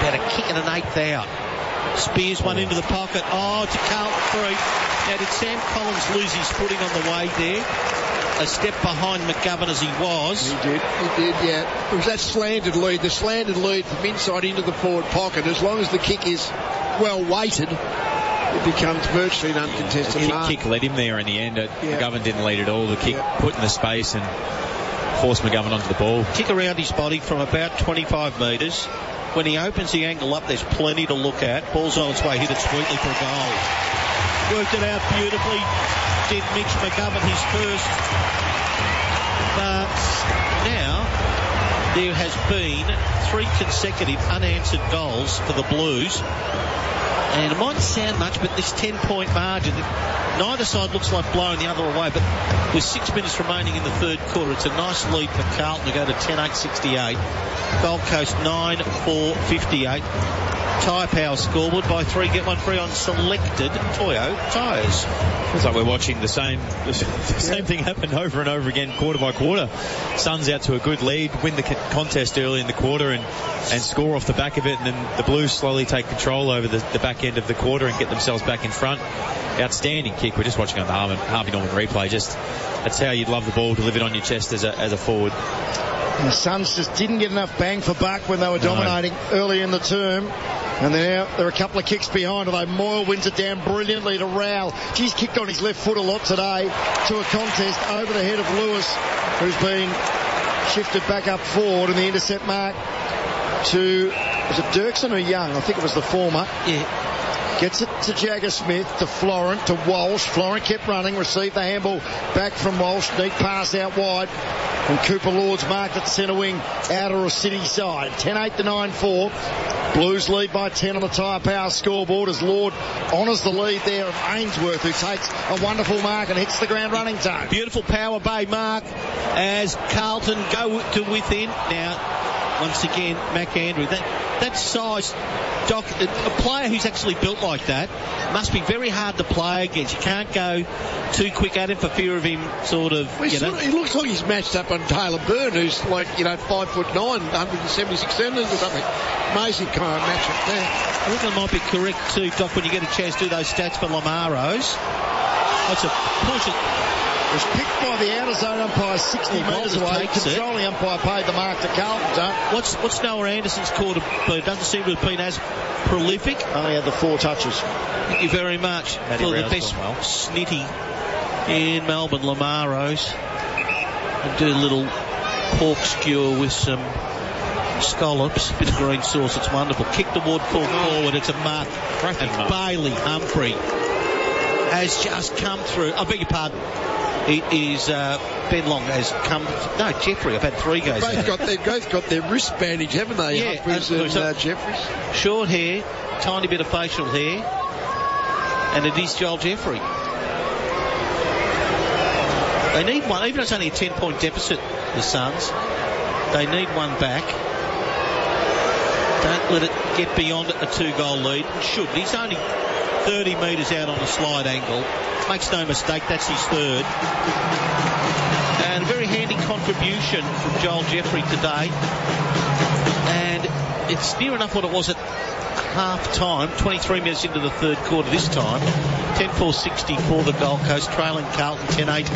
about a kick and an eighth out. Spears one into the pocket. Oh, it's a Carlton free. Now, did Sam Collins lose his footing on the way there? A step behind McGovern as he was. He did, yeah. It was that slanted lead. The slanted lead from inside into the forward pocket. As long as the kick is well weighted, it becomes virtually an uncontested mark. The kick led him there in the end. McGovern didn't lead at all. The kick put in the space and forced McGovern onto the ball. Kick around his body from about 25 metres. When he opens the angle up, there's plenty to look at. Ball's on its way, hit it sweetly for a goal. Worked it out beautifully. Did Mitch McGovern his first. But now there has been 3 consecutive unanswered goals for the Blues. And it mightn't sound much, but this 10-point margin, neither side looks like blowing the other away, but with 6 minutes remaining in the third quarter, it's a nice lead for Carlton to go to 10-8-68. Gold Coast 9-4-58. Tyre Power scoreboard. Buy 3, get 1 free on selected Toyo tyres. It's like we're watching the same thing happen over and over again, quarter by quarter. Suns out to a good lead, win the contest early in the quarter and score off the back of it, and then the Blues slowly take control over the back end of the quarter and get themselves back in front. Outstanding kick. We're just watching on the Harvey Norman replay. That's how you'd love the ball delivered on your chest as a forward. And the Suns just didn't get enough bang for buck when they were dominating early in the term. And now they're a couple of kicks behind, although Moyle wins it down brilliantly to Rowell. He's kicked on his left foot a lot today to a contest over the head of Lewis, who's been shifted back up forward, and the intercept mark to, was it Dirksen or Young? I think it was the former. Yeah. Gets it to Jagger Smith, to Florent, to Walsh. Florent kept running, received the handball back from Walsh. Neat pass out wide. And Cooper Lord's marked at centre wing, outer City side. 10-8 to 9-4. Blues lead by 10 on the Tyre Power scoreboard as Lord honours the lead there of Ainsworth, who takes a wonderful mark and hits the ground running tone. Beautiful Power Bay mark as Carlton go to within. Now, once again, McAndrew. That size, Doc, a player who's actually built like that must be very hard to play against. You can't go too quick at him for fear of him He looks like he's matched up on Taylor Byrne, who's 5'9", 176 centimetres or something. Amazing kind of match-up there. I think I might be correct too, Doc, when you get a chance to do those stats for Lamaros. That's a push. It was picked by the outer zone umpire 60 metres away. Controlling umpire paid the mark to Carlton. What's Noah Anderson's call to be? It doesn't seem to have been as prolific. Only had the 4 touches. Thank you very much for the best snitty in Melbourne, Lamaros. And do a little pork skewer with some scallops, a bit of green sauce. It's wonderful. Kick toward full forward. It's a mark. And Bailey Humphrey has just come through. I beg your pardon. It is Ben Long has come. No, Jeffrey. I've had 3 goes. They've both got their wrist bandage, haven't they? Yeah, Humphries and Jeffries. Short hair, tiny bit of facial hair, and it is Joel Jeffrey. They need one, even though it's only a 10-point deficit, the Suns. They need one back. Don't let it get beyond a 2-goal lead. Shouldn't. He's only 30 metres out on a slide angle. Makes no mistake, that's his 3rd. And a very handy contribution from Joel Jeffrey today. And it's near enough what it was at half-time, 23 minutes into the third quarter this time. 10-4-60 for the Gold Coast, trailing Carlton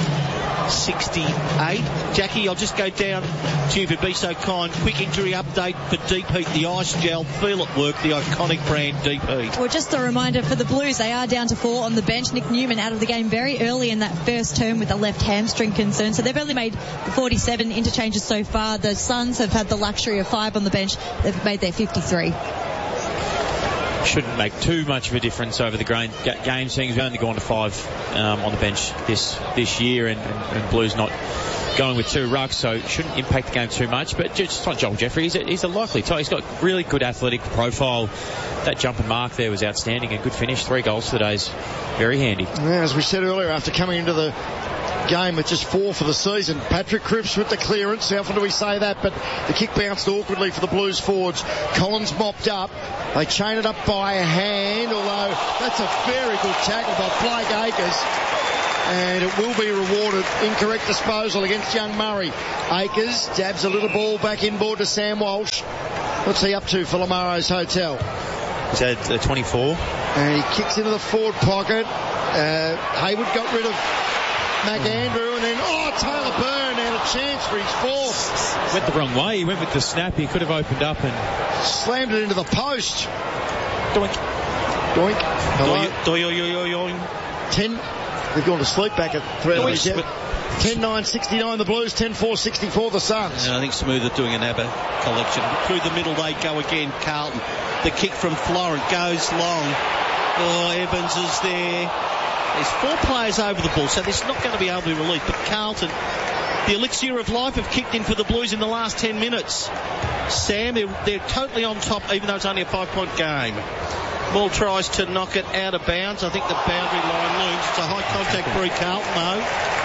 10-8-68. Jackie, I'll just go down to you if you'd be so kind. Quick injury update for Deep Heat, the ice gel. Feel it work, the iconic brand Deep Heat. Well, just a reminder for the Blues, they are down to 4 on the bench. Nick Newman out of the game very early in that first term with a left hamstring concern. So they've only made 47 interchanges so far. The Suns have had the luxury of 5 on the bench. They've made their 53. Shouldn't make too much of a difference over the game, seeing we've only gone to 5 on the bench this year, and Blues not going with 2 rucks, so it shouldn't impact the game too much. But just like Joel Jeffrey, he's a likely tie. He's got really good athletic profile. That jump and mark there was outstanding. A good finish, 3 goals today is very handy. Yeah, as we said earlier, after coming into the game with just 4 for the season, Patrick Cripps with the clearance. How often do we say that? But the kick bounced awkwardly for the Blues forwards. Collins mopped up. They chain it up by a hand, although that's a very good tackle by Blake Acres. and it will be rewarded. Incorrect disposal against young Murray. Akers dabs a little ball back inboard to Sam Walsh. What's he up to for Lamaro's Hotel? He's had 24. And he kicks into the forward pocket. Hayward got rid of McAndrew, and then, Taylor Byrne had a chance for his fourth. Went the wrong way. He went with the snap. He could have opened up and slammed it into the post. Doink. Doink. Doink. 10. They've gone to sleep back at 3. 10-9-69 the Blues, 10-4-64 the Suns. Yeah, I think Smoother doing an ABBA collection. Through the middle they go again, Carlton. The kick from Florent goes long. Evans is there. There's 4 players over the ball, so there's not going to be able to be relief. But Carlton, the elixir of life, have kicked in for the Blues in the last 10 minutes. Sam, they're totally on top, even though it's only a 5-point game. Ball tries to knock it out of bounds. I think the boundary line looms. It's a high contact free Carlton, though.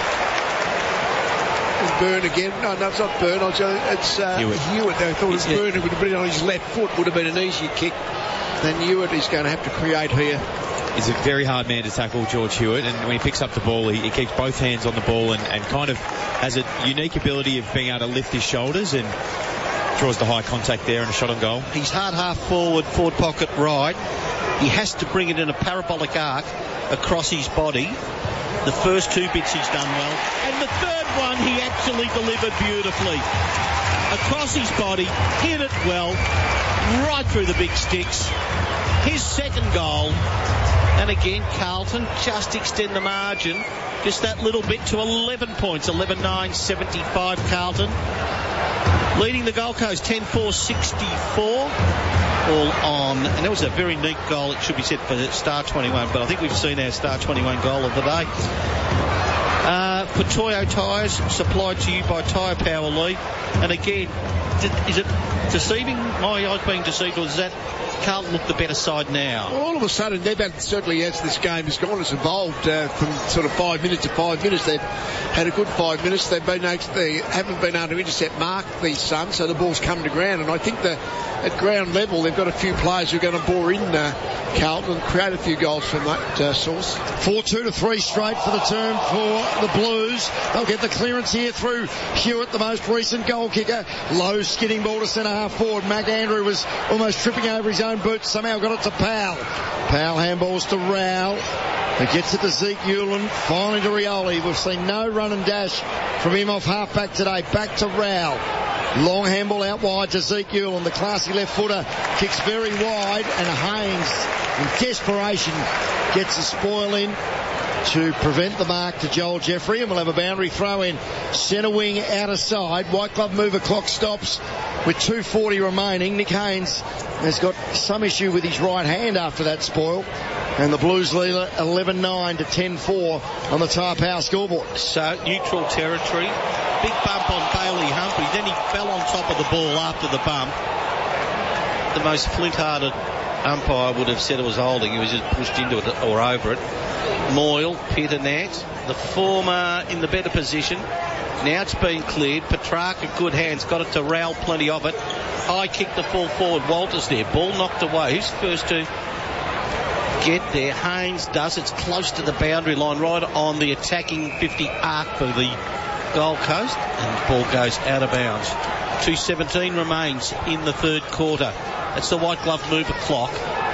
Byrne again. No, it's not Byrne. It's Hewitt. I thought it was Byrne who would have been on his left foot. Would have been an easier kick than Hewitt is going to have to create here. He's a very hard man to tackle, George Hewitt, and when he picks up the ball, he keeps both hands on the ball and kind of has a unique ability of being able to lift his shoulders and draws the high contact there and a shot on goal. He's hard half forward pocket right. He has to bring it in a parabolic arc across his body. The first 2 bits he's done well, and the third one he actually delivered beautifully. Across his body, hit it well, right through the big sticks. His second goal, and again Carlton just extend the margin just that little bit to 11 points. 11-9-75 Carlton. Leading the Gold Coast 10-4-64. All on, and that was a very neat goal, it should be said, for Star 21, but I think we've seen our Star 21 goal of the day. For Toyo tyres, supplied to you by Tyre Power Lee, and again, is it deceiving? My eyes being deceived, or is that Carlton look the better side now? Well, all of a sudden, they've had, certainly as this game has gone, it's evolved from sort of 5 minutes to 5 minutes. They've had a good 5 minutes. They haven't been able to intercept mark these Suns, so the ball's come to ground. And I think that at ground level, they've got a few players who are going to bore in Carlton and create a few goals from that source. 4-2 to 3 straight for the term for the Blues. They'll get the clearance here through Hewitt, the most recent goal kicker. Low skidding ball to centre half forward. McAndrew was almost tripping over his own boot. Somehow got it to Powell. Powell handballs to Rowell. He gets it to Zeke Hewlin. Finally to Rioli. We've seen no run and dash from him off half-back today. Back to Rowell. Long handball out wide to Zeke Hewlin. The classy left footer kicks very wide, and Haynes, in desperation, gets a spoil in to prevent the mark to Joel Jeffrey, and we'll have a boundary throw in. Centre wing outer side. White glove mover clock stops with 2:40 remaining. Nick Haynes has got some issue with his right hand after that spoil. And the Blues lead 11-9 to 10-4 on the Tyre Power scoreboard. So, neutral territory. Big bump on Bailey Humphrey. Then he fell on top of the ball after the bump. The most flint-hearted umpire would have said it was holding. He was just pushed into it or over it. Moyle, Pitternatt, the former in the better position. Now it's been cleared. Petrarca, good hands, got it to Rowell, plenty of it. High kick to full forward. Walters there. Ball knocked away. Who's first to get there? Haynes does. It's close to the boundary line, right on the attacking 50 arc for the Gold Coast, and the ball goes out of bounds. 2:17 remains in the third quarter. That's the white glove mover clock.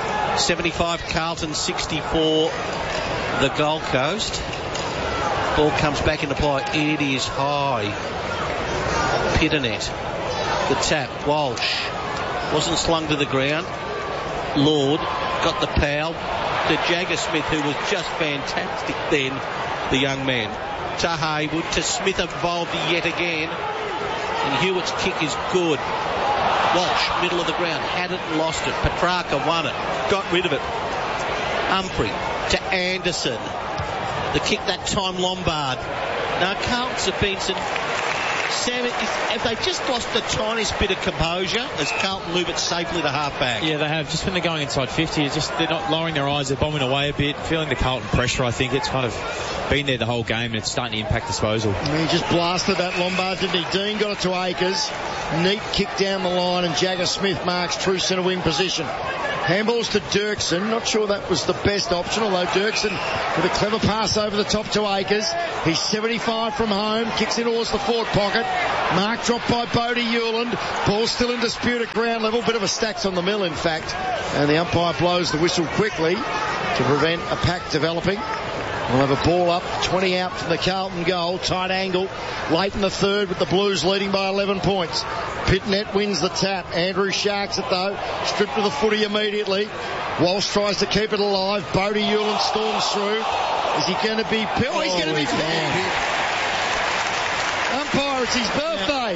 75 Carlton, 64 the Gold Coast. Ball comes back into play. It is high. Pitternatt. The tap. Walsh. Wasn't slung to the ground. Lord got the Powell to Jagger Smith, who was just fantastic then, the young man. To Haywood, to Smith involved yet again. And Hewitt's kick is good. Walsh, middle of the ground, had it and lost it. Petrarca won it, got rid of it. Humphrey to Anderson. The kick that time Lombard. Now Carlton's have been Sam, have they just lost the tiniest bit of composure as Carlton move it safely to half-back? Yeah, they have. Just when they're going inside 50, they're not lowering their eyes, they're bombing away a bit, feeling the Carlton pressure. I think it's kind of been there the whole game, and it's starting to impact disposal. He just blasted that Lombard, didn't he? Dean got it to Akers. Neat kick down the line, and Jagger Smith marks true centre wing position. Handballs to Dirksen. Not sure that was the best option, although Dirksen with a clever pass over the top to Akers. He's 75 from home, kicks in towards the forward pocket. Mark dropped by Bodie Hewland. Ball still in dispute at ground level. Bit of a stacks on the mill, in fact. And the umpire blows the whistle quickly to prevent a pack developing. We'll have a ball up, 20 out from the Carlton goal. Tight angle, late in the third with the Blues leading by 11 points. Pitnet wins the tap. Andrew sharks it though. Stripped to the footy immediately. Walsh tries to keep it alive. Bodie Hewland storms through. Is he going to be... Oh, he's going to be... Umpire, it's his birthday.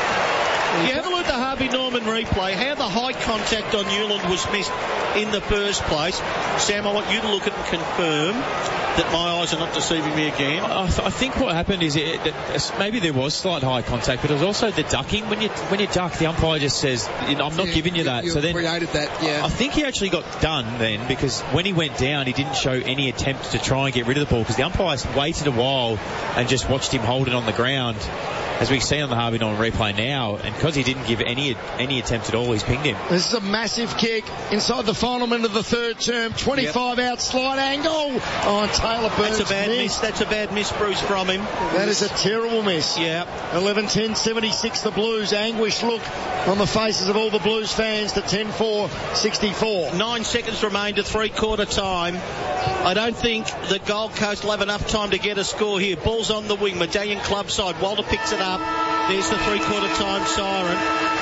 You have a look at the Harvey Norman replay, how the high contact on Hewland was missed in the first place. Sam, I want you to look at and confirm that my eyes are not deceiving me again. I think what happened is maybe there was slight high contact, but it was also the ducking. When you duck, the umpire just says, I'm not giving you that. So then created that, yeah. I think he actually got done then, because when he went down, he didn't show any attempt to try and get rid of the ball, because the umpire waited a while and just watched him hold it on the ground, as we see on the Harvey Norman replay now, and because he didn't give any attempt at all, he's pinged him. This is a massive kick inside the final minute of the third term. 25 out, slide angle. Oh, Taylor Burns. That's a bad miss. That's a bad miss, Bruce, from him. That is a terrible miss. Yeah. 11-10-76 the Blues. Anguished look on the faces of all the Blues fans to 10-4-64. 9 seconds remain to three-quarter time. I don't think the Gold Coast will have enough time to get a score here. Ball's on the wing. Medallion club side. Walter picks it up. There's the three-quarter time siren.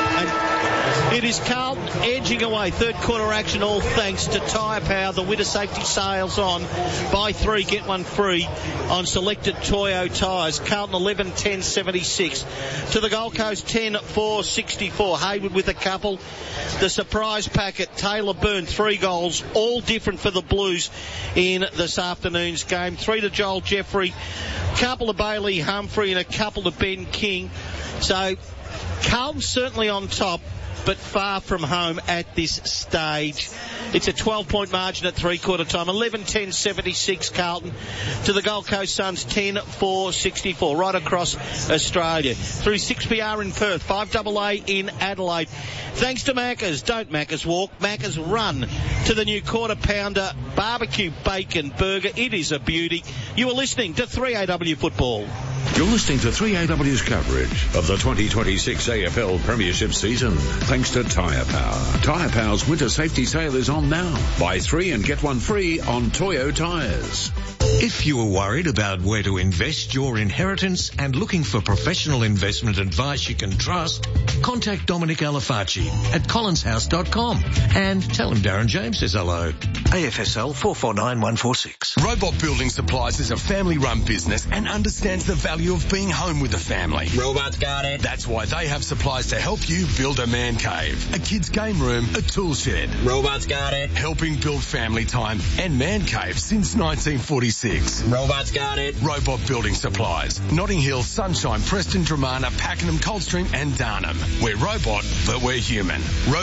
And it is Carlton edging away. Third quarter action, all thanks to Tyre Power. The winter safety sales on. Buy 3, get 1 free on selected Toyo tyres. Carlton 11-10-76. To the Gold Coast 10-4-64. Hayward with a couple. The surprise packet, Taylor Byrne, 3 goals. All different for the Blues in this afternoon's game. 3 to Joel Jeffrey. Couple to Bailey Humphrey and a couple to Ben King. So Carlton certainly on top, but far from home at this stage. It's a 12-point margin at three-quarter time. 11-10-76 Carlton to the Gold Coast Suns 10-4-64 right across Australia. Through 6PR in Perth, 5AA in Adelaide. Thanks to Macca's. Don't Macca's walk, Macca's run to the new quarter pounder barbecue bacon burger. It is a beauty. You are listening to 3AW Football. You're listening to 3AW's coverage of the 2026 AFL Premiership season, thanks to Tyre Power. Tyre Power's winter safety sale is on now. Buy 3 and get 1 free on Toyo tyres. If you are worried about where to invest your inheritance and looking for professional investment advice you can trust, contact Dominic Alifacci at collinshouse.com and tell him Darren James says hello. AFSL 449146. Robot Building Supplies is a family-run business and understands the value of being home with the family. Robots got it. That's why they have supplies to help you build a man cave, a kid's game room, a tool shed. Robots got it. Helping build family time and man caves since 1946. Robots got it. Robot Building Supplies. Notting Hill, Sunshine, Preston, Dramana, Pakenham, Coldstream and Darnham. We're robot, but we're human.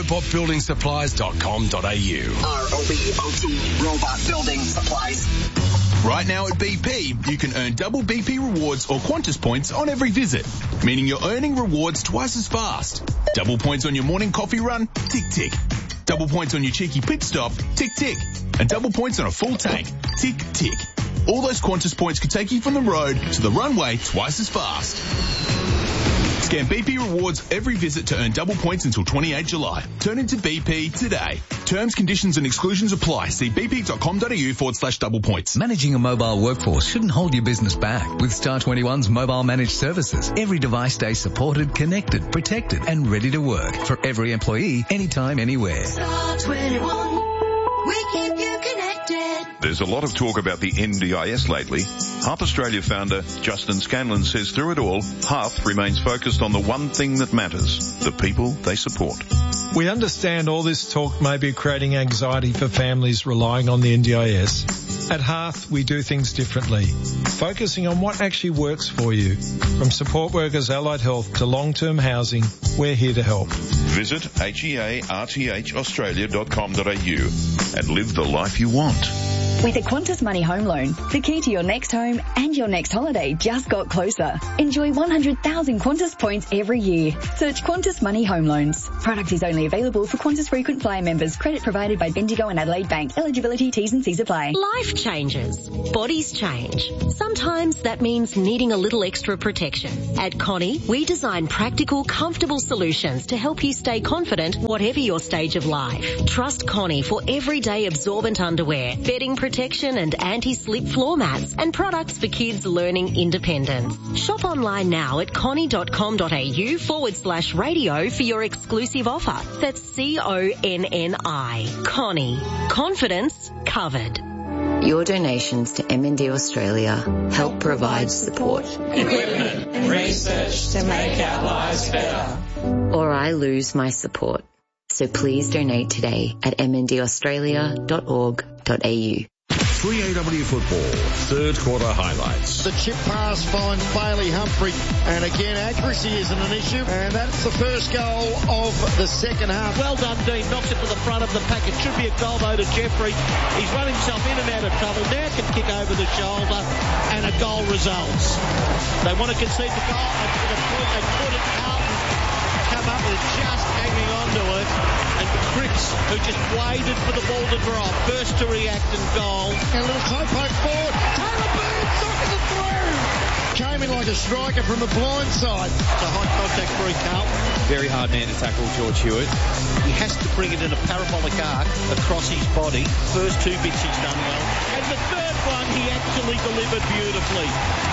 robotbuildingSupplies.com.au. ROBOT, Robot Building Supplies. Right now at BP, you can earn double BP rewards or Qantas points on every visit, meaning you're earning rewards twice as fast. Double points on your morning coffee run, tick, tick. Double points on your cheeky pit stop, tick, tick. And double points on a full tank, tick, tick. All those Qantas points could take you from the road to the runway twice as fast. Scan BP rewards every visit to earn double points until 28 July. Turn into BP today. Terms, conditions and exclusions apply. See bp.com.au/double points. Managing a mobile workforce shouldn't hold your business back. With Star 21's mobile managed services, every device stays supported, connected, protected and ready to work for every employee, anytime, anywhere. Star 21. We keep you connected. There's a lot of talk about the NDIS lately. Hearth Australia founder Justin Scanlon says through it all, Hearth remains focused on the one thing that matters, the people they support. We understand all this talk may be creating anxiety for families relying on the NDIS. At Hearth, we do things differently, focusing on what actually works for you. From support workers, allied health to long-term housing, we're here to help. Visit hearthaustralia.com.au and live the life you want. With a Qantas Money Home Loan, the key to your next home and your next holiday just got closer. Enjoy 100,000 Qantas points every year. Search Qantas Money Home Loans. Product is only available for Qantas Frequent Flyer members. Credit provided by Bendigo and Adelaide Bank. Eligibility, T's and C's apply. Life changes. Bodies change. Sometimes that means needing a little extra protection. At Connie, we design practical, comfortable solutions to help you stay confident whatever your stage of life. Trust Connie for everyday absorbent underwear, bedding protection and anti-slip floor mats, and products for kids learning independence. Shop online now at connie.com.au/radio for your exclusive offer. That's CONNI. Connie. Confidence covered. Your donations to MND Australia help provide support, equipment and research to make our lives better. Or I lose my support. So please donate today at mndaustralia.org.au. 3AW Football, third quarter highlights. The chip pass finds Bailey Humphrey, and again accuracy isn't an issue, and that's the first goal of the second half. Well done, Dean. Knocks it to the front of the pack. It should be a goal though to Jeffrey. He's run himself in and out of trouble. Now can kick over the shoulder, and a goal results. They want to concede the goal. They put it out. Come up with just hanging on to it. And Cripps, who just waited for the ball to drop, first to react and goal. And a little toe poke forward. Taylor Bird sockets it through. Came in like a striker from the blind side. It's a high contact for Carlton. Very hard man to tackle, George Hewitt. He has to bring it in a parabolic arc across his body. First two bits he's done well. And the third one he actually delivered beautifully.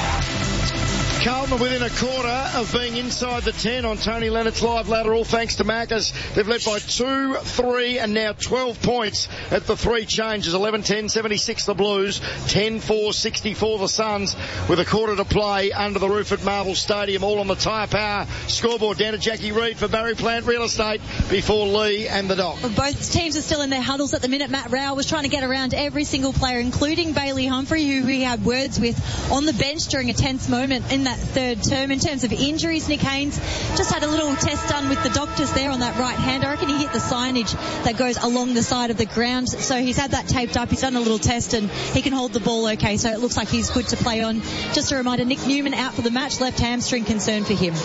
Carlton are within a quarter of being inside the 10 on Tony Lennox's live ladder, all thanks to Maccas. They've led by 2, 3 and now 12 points at the three changes. 11-10, 76 the Blues, 10-4, 64 the Suns, with a quarter to play under the roof at Marvel Stadium, all on the Tyre Power scoreboard. Down to Jackie Reid for Barry Plant Real Estate before Lee and the Doc. Both teams are still in their huddles at the minute. Matt Rowell was trying to get around every single player, including Bailey Humphrey, who we had words with on the bench during a tense moment in that third term. In terms of injuries, Nick Haynes just had a little test done with the doctors there on that right hand. I reckon he hit the signage that goes along the side of the ground, so he's had that taped up. He's done a little test and he can hold the ball okay, so it looks like he's good to play on. Just a reminder, Nick Newman out for the match, left hamstring concern for him.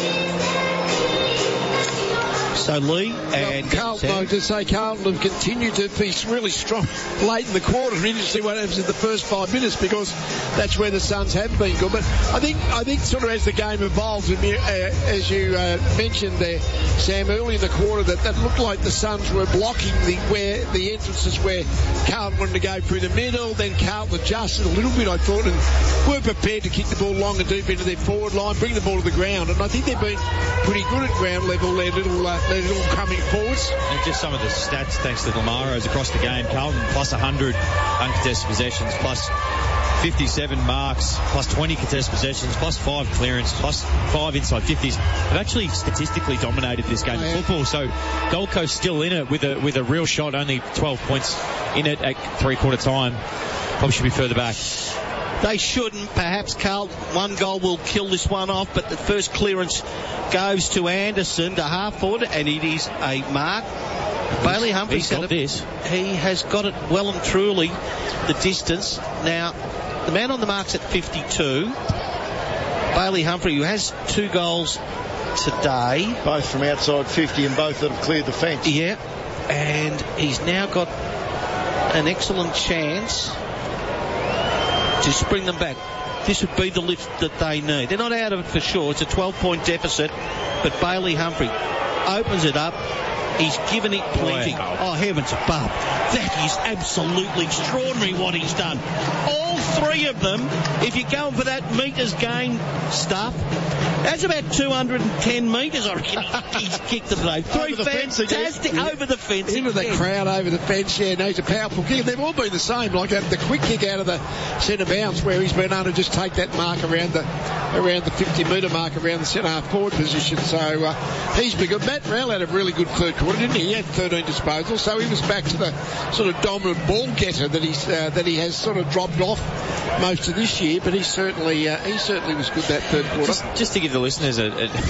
So Lee and Carlton, I just say Carlton have continued to be really strong late in the quarter. Interesting what happens in the first 5 minutes, because that's where the Suns have been good. But I think sort of as the game evolves, as you mentioned there, Sam, early in the quarter, that looked like the Suns were blocking the entrances where Carlton wanted to go through the middle. Then Carlton adjusted a little bit, I thought, and were prepared to kick the ball long and deep into their forward line, bring the ball to the ground. And I think they've been pretty good at ground level. They're little coming forwards. And just some of the stats, thanks to the Lamaros across the game. Carlton plus 100 uncontested possessions, plus 57 marks, plus 20 contested possessions, plus 5 clearance, plus 5 inside 50s. They've actually statistically dominated this game of football. So Gold Coast still in it with a real shot, only 12 points in it at three-quarter time. Probably should be further back. They shouldn't. Perhaps Carlton, one goal will kill this one off, but the first clearance goes to Anderson, to half forward, and it is a mark. Bailey Humphrey's got this. He has got it well and truly, the distance. Now, the man on the mark's at 52. Bailey Humphrey, who has 2 goals today. Both from outside 50 and both that have cleared the fence. Yeah, and he's now got an excellent chance to spring them back. This would be the lift that they need. They're not out of it for sure. It's a 12-point deficit, but Bailey Humphrey opens it up. He's given it plenty. Oh, heavens above. That is absolutely extraordinary what he's done. All 3 of them, if you're going for that metres gain stuff, that's about 210 metres, I reckon. He's kicked them today. 3 fantastic over the fence. Into the crowd over the fence, yeah, no, he's a powerful kick. They've all been the same, like the quick kick out of the centre bounce, where he's been able to just take that mark around the 50-metre mark around the centre half forward position. So he's been good. Matt Rowell had a really good third quarter. quarter, didn't he? He had 13 disposals, so he was back to the sort of dominant ball getter that he has sort of dropped off most of this year. But he certainly was good that third quarter. Just to give the listeners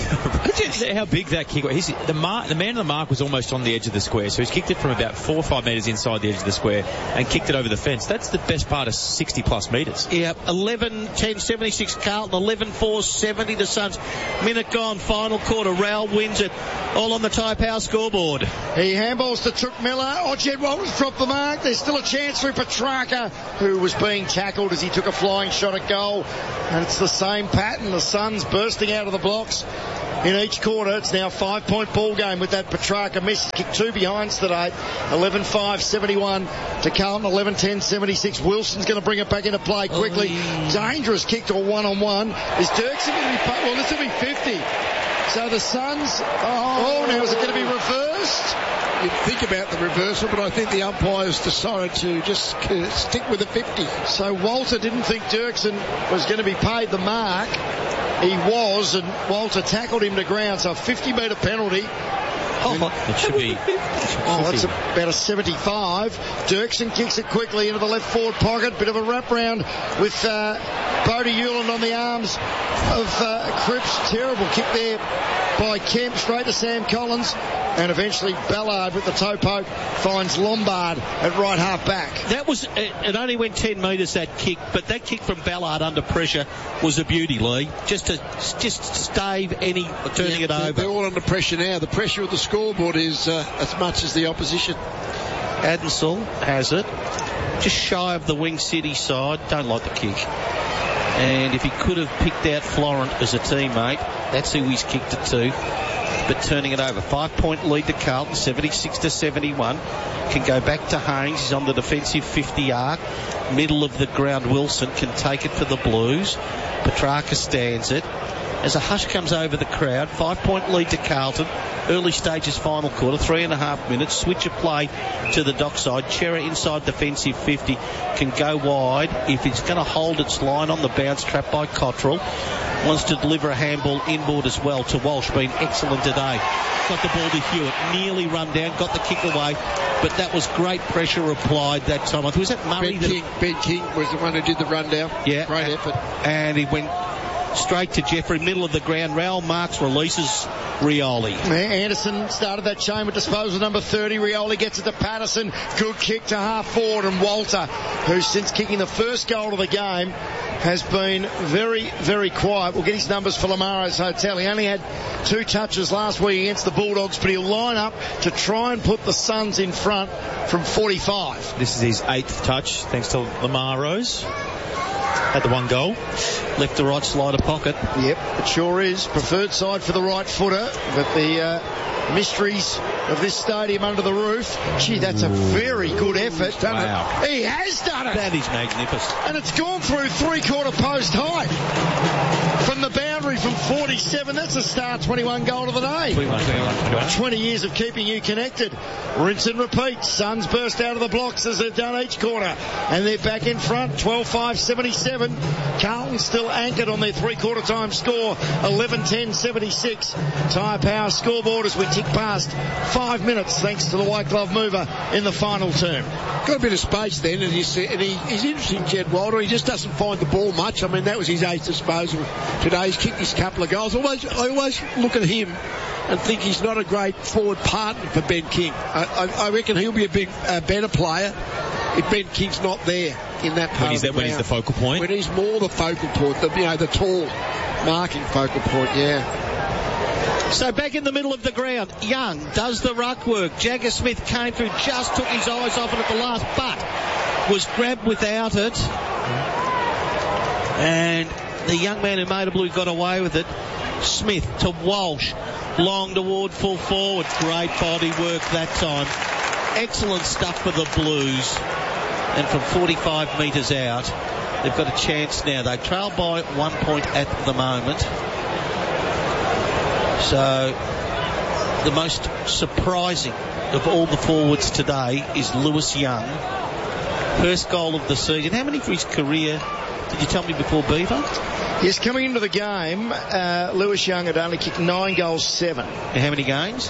how big that kick was. The man on the mark was almost on the edge of the square, so he's kicked it from about 4 or 5 metres inside the edge of the square and kicked it over the fence. That's the best part of 60 plus metres. Yeah, 11-10, 76 Carlton, 11-4, 70 the Suns. Minute gone, final quarter. Rowell wins it. All on the Tyre Power scoreboard. He handballs to Took Miller. Jed Walters dropped the mark. There's still a chance for Petrarca, who was being tackled as he took a flying shot at goal. And it's the same pattern. The Suns bursting out of the blocks in each quarter. It's now a 5-point ball game with that Petrarca miss. Kicked 2 behinds today. 11-5, 71 to Carlton. 11-10, 76. Wilson's going to bring it back into play quickly. Dangerous kick to a one-on-one. Is Dirksen going to be... Well, this will be 50. So the Suns... now is it going to be reversed? You'd think about the reversal, but I think the umpires decided to just stick with the 50. So Walter didn't think Dirksen was going to be paid the mark. He was, and Walter tackled him to ground, so a 50-metre penalty. It should be. That's about a 75. Dirksen kicks it quickly into the left forward pocket. Bit of a wraparound with Bodie Hewland on the arms of Cripps. Terrible kick there by Kemp, straight to Sam Collins. And eventually Ballard with the toe poke finds Lombard at right half back. That was, it only went 10 metres, that kick, but that kick from Ballard under pressure was a beauty, Lee. Just to stave any turning it over. They're all under pressure now. The pressure of the scoreboard is as much as the opposition. Adensel has it. Just shy of the Wing City side. Don't like the kick. And if he could have picked out Florent as a teammate, that's who he's kicked it to. But turning it over. 5-point lead to Carlton, 76 to 71. Can go back to Haynes. He's on the defensive 50 arc. Middle of the ground, Wilson can take it for the Blues. Petrarca stands it. As a hush comes over the crowd, 5-point lead to Carlton. Early stages, final quarter, 3.5 minutes. Switch of play to the dockside. Chera inside defensive 50 can go wide if it's going to hold its line on the bounce trap by Cottrell. Wants to deliver a handball inboard as well to Walsh, been excellent today. Got the ball to Hewitt, nearly run down, got the kick away, but that was great pressure applied that time. Was that Murray? Ben King was the one who did the rundown. Yeah. Great effort. And he went straight to Jeffrey, middle of the ground. Raoul Marks releases Rioli. Anderson started that chain with disposal number 30. Rioli gets it to Patterson. Good kick to half forward, and Walter, who since kicking the first goal of the game has been very, very quiet. We'll get his numbers for Lamaro's Hotel. He only had 2 touches last week against the Bulldogs, but he'll line up to try and put the Suns in front from 45. This is his 8th touch, thanks to Lamaro's. Had the 1 goal. Left to right slider pocket. Yep, it sure is. Preferred side for the right footer, but the mysteries of this stadium under the roof. Gee, that's a very good effort. Wow. He has done it. That is magnificent. And it's gone through 3/4 post height. From the boundary from 47, that's a Star 21 goal of the day. 21. 20 years of keeping you connected. Rinse and repeat. Suns burst out of the blocks as they've done each quarter. And they're back in front, 12-5, 77. Carlton still anchored on their 3/4 time score, 11-10, 76. Tyre Power scoreboard as we tick past 5 minutes, thanks to the White Glove Mover in the final term. Got a bit of space then, and he's interesting, Jed Walter. He just doesn't find the ball much. I mean, that was his 8th disposal today. He's kicked his couple of goals. I always look at him and think he's not a great forward partner for Ben King. I reckon he'll be a better player if Ben King's not there in that part of the ground. When he's the focal point? When he's more the focal point, the tall marking focal point, yeah. So back in the middle of the ground, Young does the ruck work. Jagger Smith came through, just took his eyes off it at the last, but was grabbed without it. And the young man who made a blue got away with it. Smith to Walsh, long toward full forward. Great body work that time. Excellent stuff for the Blues. And from 45 metres out, they've got a chance now. They trail by 1 point at the moment. So the most surprising of all the forwards today is Lewis Young. First goal of the season. How many for his career? Did you tell me before, Beaver? Yes, coming into the game, Lewis Young had only kicked 9 goals, 7. And how many games?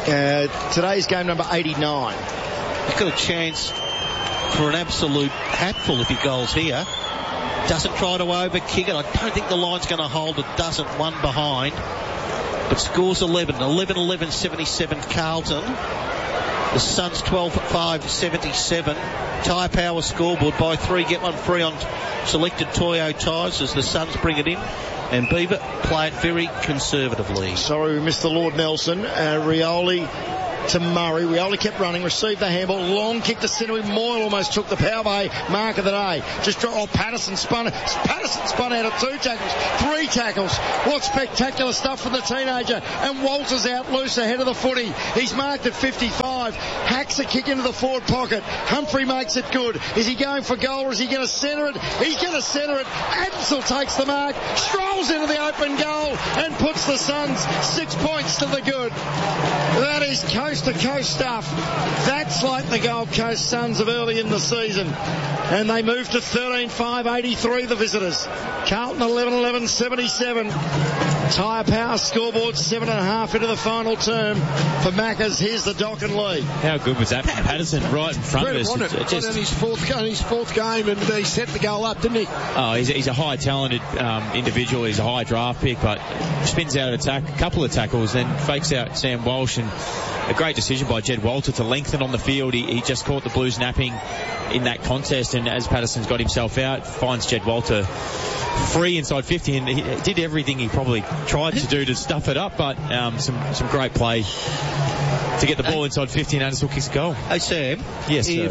Today's game number 89. He's got a chance for an absolute hatful if he goals here. Doesn't try to over-kick it. I don't think the line's going to hold. It doesn't. One behind. But scores 11, 77 Carlton. The Suns 12-5, 77. Tyre Power scoreboard. Buy 3, get 1 free on selected Toyo tyres as the Suns bring it in. And Beaver play it very conservatively. Sorry, we missed the Lord Nelson. Rioli to Murray. Rioli kept running, received the handball, long kick to centre. Moyle almost took the power by mark of the day. Patterson spun out of 2 tackles, 3 tackles. What spectacular stuff from the teenager. And Walters out loose ahead of the footy. He's marked at 55. Hacks a kick into the forward pocket. Humphrey makes it good. Is he going for goal or is he going to centre it? He's going to centre it. Ansell takes the mark, strolls into the open goal and puts the Suns 6 points to the good. That is coast-to-coast stuff. That's like the Gold Coast Suns of early in the season. And they move to 13-5, 83, the visitors. Carlton 11-11, 77. Tyre Power scoreboard 7.5 into the final term for Maccas. Here's the Doc and Lee. How good was that from Patterson right in front of us? Just his fourth game, and he set the goal up, didn't he? Oh, he's a high talented individual. He's a high draft pick, but spins out of attack, a couple of tackles, then fakes out Sam Walsh, and a great decision by Jed Walter to lengthen on the field. He just caught the Blues napping in that contest, and as Patterson's got himself out, finds Jed Walter free inside 50, and he did everything he probably tried to do to stuff it up, but some great play to get the ball inside 50, and Ansell kicks a goal. Hey Sam, yes, if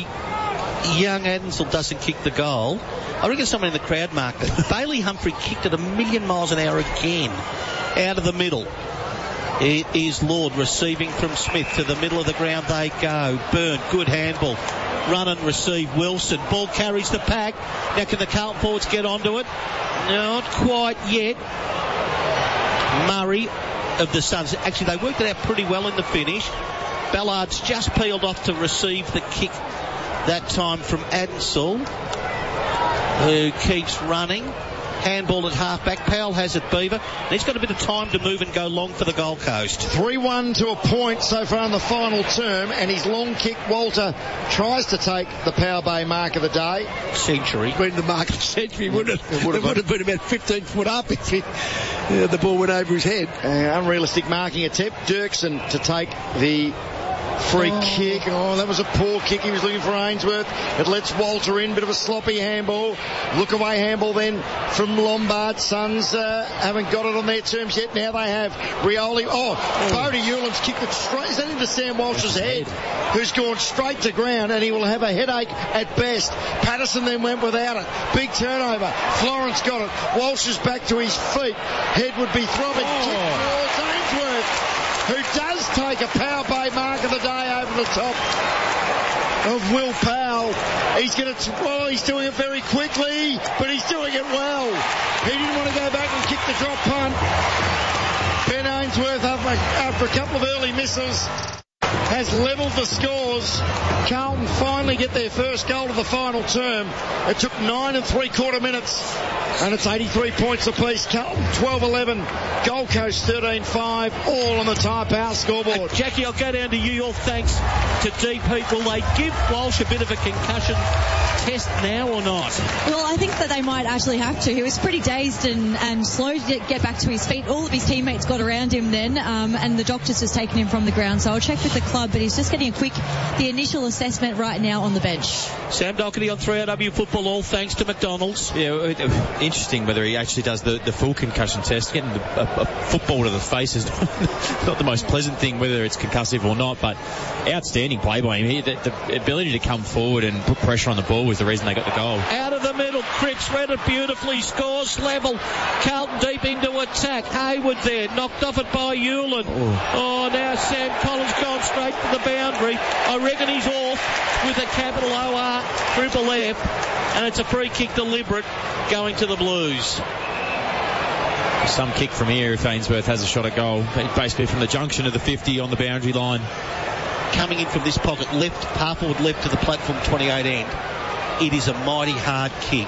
young Ansell doesn't kick the goal, I reckon someone in the crowd marked it. Bailey Humphrey kicked it 1,000,000 miles an hour again out of the middle. It is Lord receiving from Smith to the middle of the ground. They go. Byrne, good handball. Run and receive. Wilson. Ball carries the pack. Now can the Carlton forwards get onto it? Not quite yet. Murray of the Suns. Actually, they worked it out pretty well in the finish. Ballard's just peeled off to receive the kick that time from Ansell, who keeps running. Handball at halfback. Powell has it, Beaver. He's got a bit of time to move and go long for the Gold Coast. 3-1 to a point so far in the final term, and his long kick, Walter, tries to take the Power Bay mark of the day. Century. Been the mark of the century, wouldn't it? It would have been about 15 foot up if the ball went over his head. Unrealistic marking attempt. Dirksen to take the free kick. Oh, that was a poor kick. He was looking for Ainsworth. It lets Walter in. Bit of a sloppy handball. Look away handball then from Lombard. Suns haven't got it on their terms yet. Now they have Rioli. Bodie Hewland's kicked it straight. Is that into Sam Walsh's head? Who's gone straight to ground, and he will have a headache at best. Patterson then went without it. Big turnover. Florence got it. Walsh is back to his feet. Head would be throbbing. Kick towards Ainsworth, who does take a Power Bay mark of the day over the top of Will Powell. He's he's doing it very quickly, but he's doing it well. He didn't want to go back and kick the drop punt. Ben Ainsworth, after a couple of early misses, has levelled the scores. Carlton finally get their first goal of the final term. It took 9 3/4 minutes, and it's 83 points apiece. Carlton 12-11, Gold Coast 13-5, all on the Tyre Power scoreboard. Jackie, I'll go down to you. Your thanks to D people. They give Walsh a bit of a concussion test now or not? Well, I think that they might actually have to. He was pretty dazed and slow to get back to his feet. All of his teammates got around him then, and the doctor's just taken him from the ground. So I'll check with the club, but he's just getting the initial assessment right now on the bench. Sam Doherty on 3AW Football, all thanks to McDonald's. Yeah, interesting whether he actually does the full concussion test. Getting a football to the face is not the most pleasant thing, whether it's concussive or not, but outstanding play by him. The ability to come forward and put pressure on the ball was the reason they got the goal. Out of the middle, Cripps read it beautifully, scores level. Carlton deep into attack. Hayward there, knocked off it by Hewland. Oh, now Sam Collins gone straight to the boundary. I reckon he's off with a capital OR, triple F, and it's a free kick deliberate going to the Blues. Some kick from here if Ainsworth has a shot at goal. Basically from the junction of the 50 on the boundary line. Coming in from this pocket, left, half forward left to the platform 28 end. It is a mighty hard kick.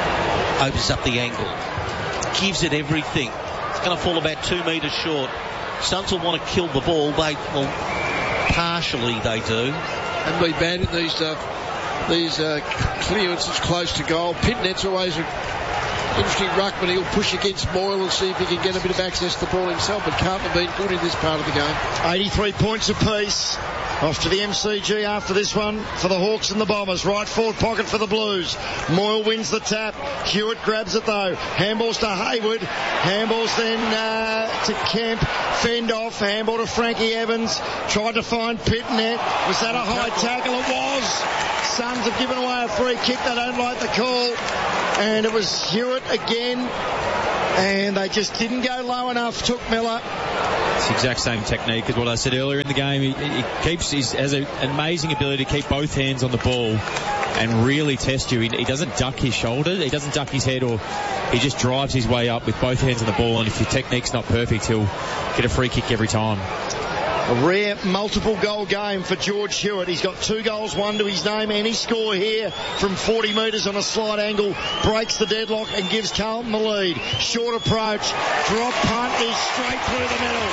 Opens up the angle. Gives it everything. It's going to fall about 2 metres short. Suns will want to kill the ball. Partially they do. And be bad in these clearances close to goal. Pitnet's always an interesting ruckman. He'll push against Moyle and see if he can get a bit of access to the ball himself, but can't have been good in this part of the game. 83 points apiece. Off to the MCG after this one for the Hawks and the Bombers. Right forward pocket for the Blues. Moyle wins the tap. Hewitt grabs it though. Handballs to Hayward. Handballs then to Kemp. Fend off. Handball to Frankie Evans. Tried to find Pitnet. Was that a high tackle? It was. Suns have given away a free kick. They don't like the call. And it was Hewitt again. And they just didn't go low enough. Took Miller. It's the exact same technique as what I said earlier in the game. He has an amazing ability to keep both hands on the ball and really test you. He doesn't duck his shoulder, he doesn't duck his head, or he just drives his way up with both hands on the ball, and if your technique's not perfect, he'll get a free kick every time. A rare multiple goal game for George Hewitt. He's got 2 goals, 1 to his name. Any score here from 40 metres on a slight angle breaks the deadlock and gives Carlton the lead. Short approach, drop punt is straight through the middle.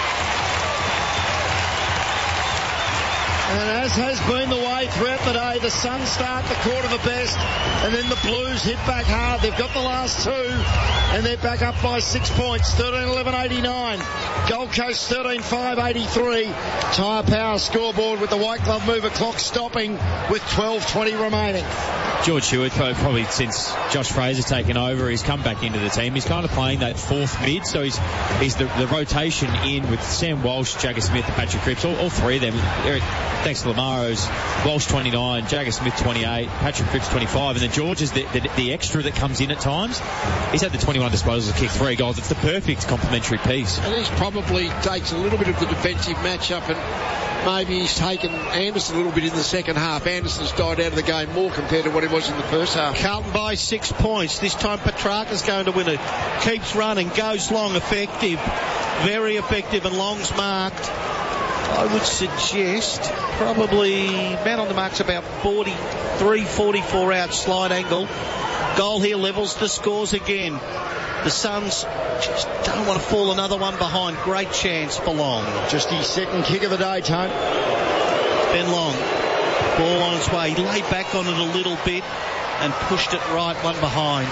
And as has been the way throughout the day, the Suns start the quarter the best, and then the Blues hit back hard. They've got the last 2, and they're back up by 6 points. 13-11-89. Gold Coast 13-5-83. Tyre Power scoreboard with the white glove mover clock stopping with 12:20 remaining. George Hewitt, probably since Josh Fraser's taken over, he's come back into the team. He's kind of playing that fourth mid, so he's the rotation in with Sam Walsh, Jagger Smith and Patrick Cripps, all three of them. Thanks to Lamaro's, Walsh 29, Jagger Smith 28, Patrick Cripps 25, and then George is the extra that comes in at times. He's had the 21 disposals, kicked 3 goals. It's the perfect complementary piece. And he probably takes a little bit of the defensive matchup, and maybe he's taken Anderson a little bit in the second half. Anderson's died out of the game more compared to what he was in the first half. Carlton by 6 points. This time Petrarca's going to win it. Keeps running, goes long, effective. Very effective, and Long's marked. I would suggest probably man on the mark's about 43, 44 out, slight angle. Goal here levels the scores again. The Suns just don't want to fall another one behind. Great chance for Long. Just his second kick of the day, Tone. Ben Long, ball on its way. He laid back on it a little bit and pushed it right, one behind.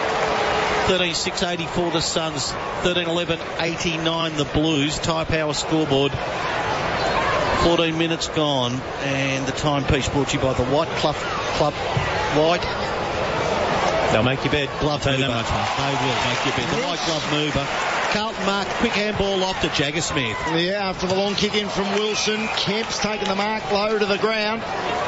13-6-84 the Suns, 13-11-89 the Blues. Tyre Power scoreboard. 14 minutes gone, and the timepiece brought to you by the White Club. White. They'll make your bed. Glove mover. They will make your bed. The White Glove mover. Carlton mark, quick handball off to Jagger Smith. Yeah, after the long kick in from Wilson, Kemp's taken the mark low to the ground.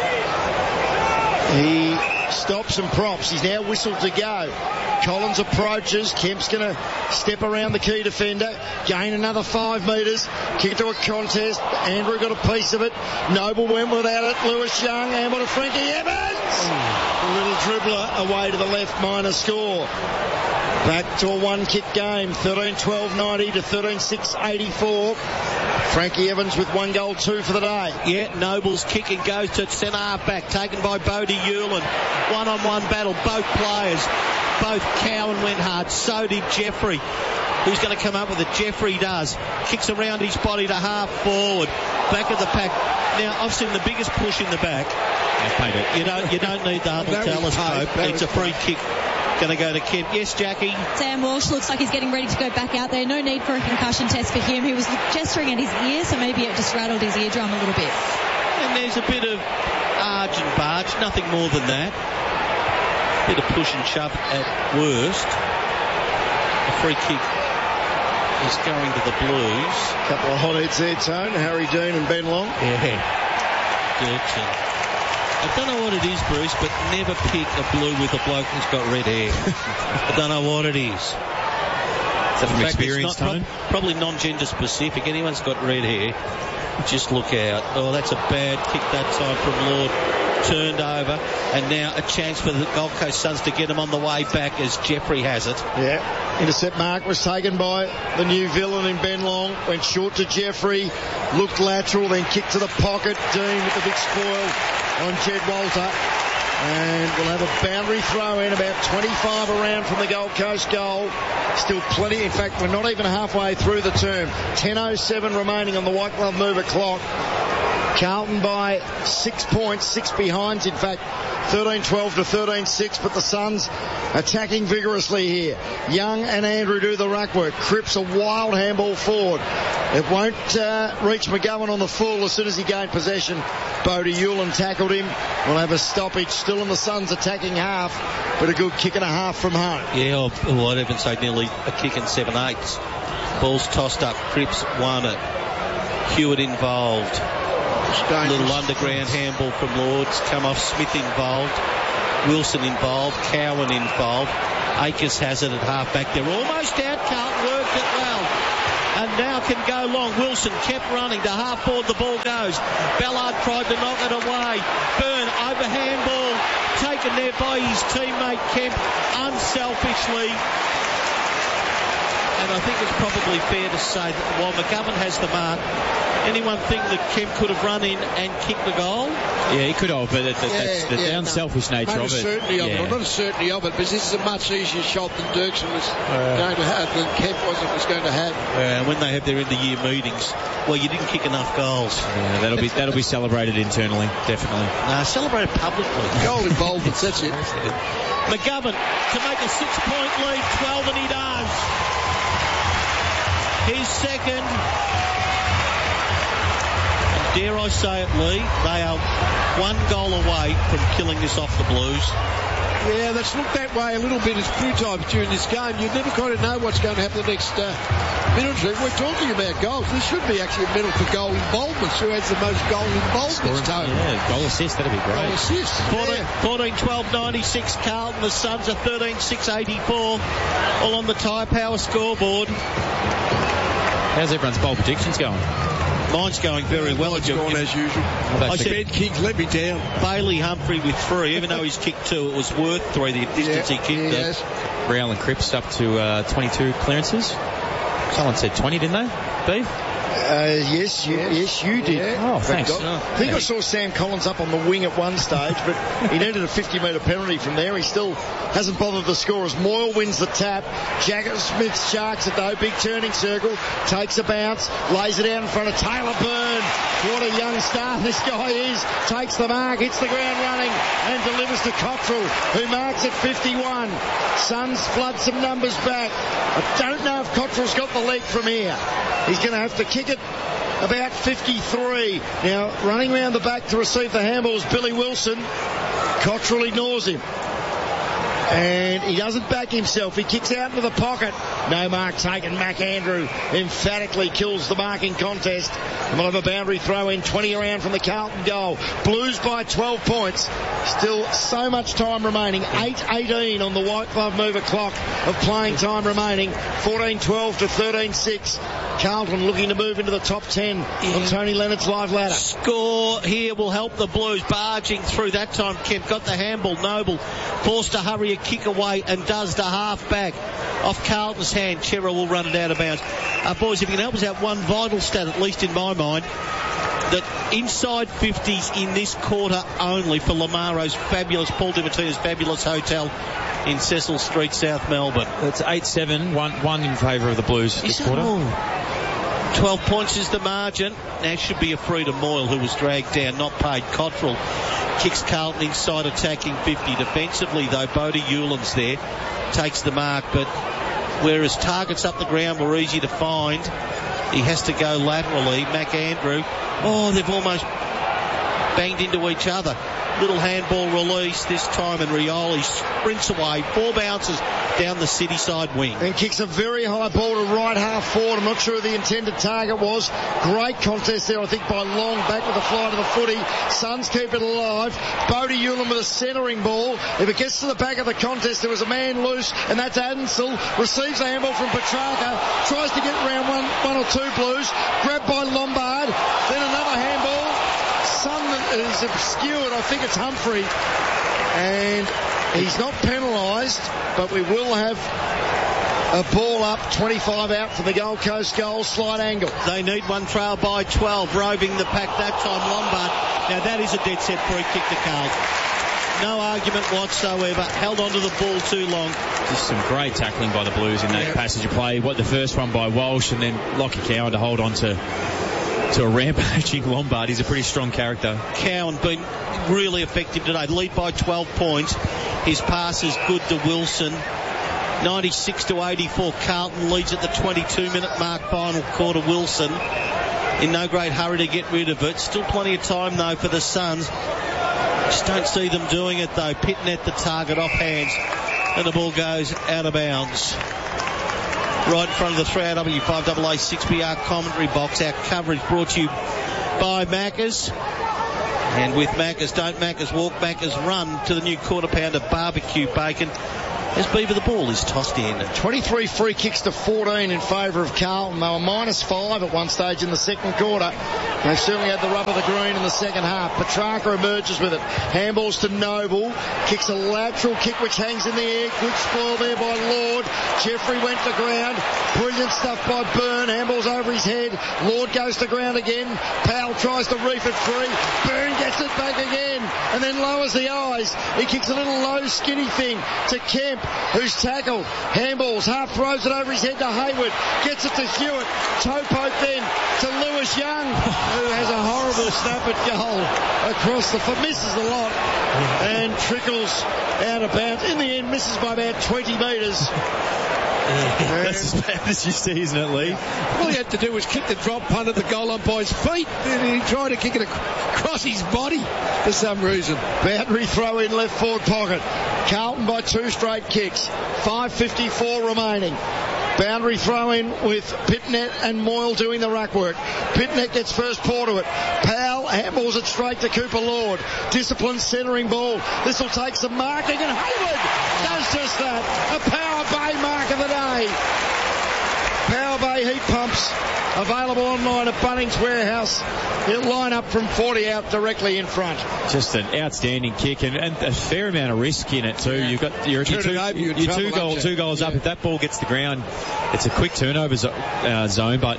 He stops and props. He's now whistled to go. Collins approaches. Kemp's going to step around the key defender, gain another 5 metres, kick to a contest. Andrew got a piece of it. Noble went without it. Lewis Young, and what a Frankie Evans! A little dribbler away to the left, minor score. Back to a 1-kick game, 13-12-90 to 13-6-84. Frankie Evans with 1 goal, 2 for the day. Yeah, Noble's kicking goes to centre half back, taken by Bodie Hewlin. 1-on-1 battle, both players. Both Cowan went hard, so did Jeffrey. Who's going to come up with it? Jeffrey does. Kicks around his body to half forward. Back of the pack. Now, I've seen the biggest push in the back. You don't need the Hubble telescope. It's a free kick. Going to go to Kemp. Yes, Jackie? Sam Walsh looks like he's getting ready to go back out there. No need for a concussion test for him. He was gesturing at his ear, so maybe it just rattled his eardrum a little bit. And there's a bit of arge and barge, nothing more than that. Bit of push and shove at worst. The free kick is going to the Blues. Couple of hot heads there, Tone. Harry Dean and Ben Long. Yeah. Dirksen. I don't know what it is, Bruce, but never pick a blue with a bloke who's got red hair. I don't know what it is. Is that from experience, Tone? Probably non-gender specific. Anyone's got red hair, just look out. Oh, that's a bad kick that time from Lord. Turned over, and now a chance for the Gold Coast Suns to get him on the way back as Jeffrey has it. Yeah, intercept mark was taken by the new villain in Ben Long, went short to Jeffrey, looked lateral, then kicked to the pocket. Dean with the big spoil on Jed Walter. And we'll have a boundary throw in about 25 around from the Gold Coast goal. Still plenty. In fact, we're not even halfway through the term. 10:07 remaining on the White Glove Mover clock. Carlton by 6 points, 6 behinds, in fact, 13-12 to 13-6, but the Suns attacking vigorously here. Young and Andrew do the ruck work. Cripps a wild handball forward. It won't reach McGovern on the full as soon as he gained possession. Bodie Hewlin tackled him. We'll have a stoppage still in the Suns attacking half, but a good kick and a half from home. Yeah, I'd even say nearly a kick and 7/8. Ball's tossed up. Cripps won it. Hewitt involved. Little underground handball from Lords. Come off. Smith involved. Wilson involved. Cowan involved. Akers has it at half back. They're almost out. Carlton worked it well. And now can go long. Wilson kept running to half forward. The ball goes. Ballard tried to knock it away. Byrne over handball. Taken there by his teammate Kemp unselfishly. And I think it's probably fair to say that while McGovern has the mark, anyone think that Kemp could have run in and kicked the goal? Yeah, he could have, but that's the unselfish nature of it. Not a certainty of it, because this is a much easier shot than Dirksen was going to have, than Kemp was going to have. And when they have their end-of-year meetings, well, you didn't kick enough goals. Yeah, that'll be celebrated internally, definitely. Celebrated publicly. Goal involvements, that's it. McGovern to make a 6-point lead, 12, and he does. His second. Dare I say it, Lee, they are 1 goal away from killing this off the Blues. Yeah, that's looked that way a little bit a few times during this game. You never kind of know what's going to happen the next minute or two. We're talking about goals. This should be actually a medal for goal involvements. Who has the most goal involvements total? Yeah, goal assist, that'd be great. Goal assist. 14-12-96 Carlton. The Suns are 13-6-84. All on the Tyre Power scoreboard. How's everyone's bowl predictions going? Mine's going very well. It's gone as usual. I said Ben King's let me down. Bailey Humphrey with 3. Even though he's kicked 2, it was worth 3, the distance he kicked it. Real and Cripps up to 22 clearances. Someone said 20, didn't they, Beef? Yes, you did. Yeah. Oh, thanks. I think I saw Sam Collins up on the wing at one stage, but he needed a 50-metre penalty from there. He still hasn't bothered to score as Moyle wins the tap. Jagger Smith sharks it though. Big turning circle. Takes a bounce. Lays it out in front of Taylor Byrne. What a young star this guy is. Takes the mark. Hits the ground running and delivers to Cottrell, who marks at 51. Suns flood some numbers back. I don't know if Cottrell's got the leg from here. He's going to have to kick it about 53. Now, running around the back to receive the handball is Billy Wilson. Cottrell ignores him. And he doesn't back himself. He kicks out into the pocket. No mark taken. McAndrew emphatically kills the marking contest. And we'll have a boundary throw in 20 around from the Carlton goal. Blues by 12 points. Still so much time remaining. 8:18 on the White Glove Mover clock of playing time remaining. 14-12 to 13-6. Carlton looking to move into the top 10 on Tony Leonard's live ladder. Score here will help the Blues. Barging through that time. Kemp got the handball. Noble forced to hurry a kick away and does the half back. Off Carlton's hand, Chera will run it out of bounds. Boys, if you can help us out, one vital stat, at least in my mind, that inside 50s in this quarter only for Lamaro's fabulous, Paul DiMartino's fabulous hotel in Cecil Street, South Melbourne. It's 8-7, one in favour of the Blues this quarter. 12 points is the margin. Now should be a free to Moyle, who was dragged down, not paid. Cottrell kicks Carlton inside, attacking 50. Defensively, though, Bodie Hewlin's there, takes the mark, but whereas targets up the ground were easy to find, he has to go laterally. McAndrew, they've almost banged into each other. Little handball release this time, and Rioli sprints away. 4 bounces down the city side wing. And kicks a very high ball to right half forward. I'm not sure who the intended target was. Great contest there, I think, by Long, back with a fly to the footy. Suns keep it alive. Bodie Hewlin with a centering ball. If it gets to the back of the contest, there was a man loose, and that's Adensel. Receives the handball from Petrarca. Tries to get round one or two Blues. Grabbed by Lombard. Then another handball. Some is obscured. I think it's Humphrey. And he's not penalised, but we will have a ball up, 25 out for the Gold Coast goal, slight angle. They need one, trail by 12, roving the pack that time, Lombard. Now that is a dead set free kick to Carlton. No argument whatsoever. Held onto the ball too long. Just some great tackling by the Blues in that passage of play. The first one by Walsh, and then Lockie Cowan to hold on to a rampaging Lombard. He's a pretty strong character. Cowan been really effective today. Lead by 12 points. His pass is good to Wilson. 96-84. Carlton leads at the 22-minute mark, final quarter. Wilson in no great hurry to get rid of it. Still plenty of time, though, for the Suns. Just don't see them doing it, though. Pitnet the target off hands, and the ball goes out of bounds. Right in front of the 3AW 5AA 6BR commentary box. Our coverage brought to you by Macca's. And with Macca's, don't Macca's walk, Macca's run to the new quarter pounder barbecue bacon. As Beaver, the ball is tossed in. 23 free kicks to 14 in favour of Carlton. They were -5 at one stage in the second quarter. They certainly had the rub of the green in the second half. Petrarca emerges with it. Handballs to Noble. Kicks a lateral kick which hangs in the air. Good spoil there by Lord. Jeffrey went to ground. Brilliant stuff by Byrne. Handballs over his head. Lord goes to ground again. Powell tries to reef it free. Byrne gets it back again and then lowers the eyes. He kicks a little low skinny thing to Kemp, who's tackled. Handballs, half throws it over his head to Hayward. Gets it to Hewitt. Toe poke then to Lewis Young, who has a horrible snap at goal across the foot. Misses a lot and trickles out of bounds. In the end, misses by about 20 metres. That's as bad as you see, isn't it, Lee? All he had to do was kick the drop punt at the goal umpire's feet. And he tried to kick it across his body for some reason. Boundary throw in left forward pocket. Carlton by 2 straight kicks. 5:54 remaining. Boundary throw in with Pitnet and Moyle doing the ruck work. Pitnet gets first paw to it. Powell handballs it straight to Cooper Lord. Disciplined centering ball. This will take some marking, and Hayward does just that. A Power Bay mark of the day. Power Bay heat pumps available online at Bunnings Warehouse. He'll line up from 40 out directly in front. Just an outstanding kick and a fair amount of risk in it too. You're two goals up. If that ball gets the ground, it's a quick turnover zone, but